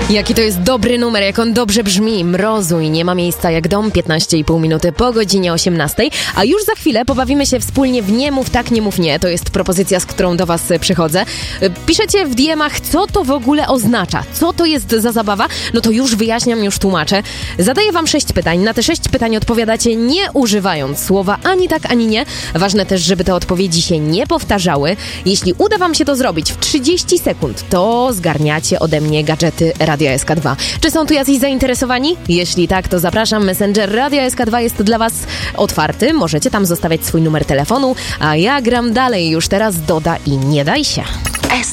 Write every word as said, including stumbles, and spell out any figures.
Jaki to jest dobry numer, jak on dobrze brzmi. Mrozu i nie ma miejsca jak dom. piętnaście i pół minuty po godzinie osiemnastej. A już za chwilę pobawimy się wspólnie w Nie mów tak, nie mów nie. To jest propozycja, z którą do was przychodzę. Piszecie w D M-ach, co to w ogóle oznacza. Co to jest za zabawa? No to już wyjaśniam, już tłumaczę. Zadaję wam sześć pytań. Na te sześć pytań odpowiadacie nie używając słowa ani tak, ani nie. Ważne też, żeby te odpowiedzi się nie powtarzały. Jeśli uda wam się to zrobić w trzydzieści sekund, to zgarniacie ode mnie gadżety Radia S K dwa. Czy są tu jacyś zainteresowani? Jeśli tak, to zapraszam. Messenger Radia S K dwa jest dla was otwarty. Możecie tam zostawiać swój numer telefonu, a ja gram dalej. Już teraz Doda i Nie daj się.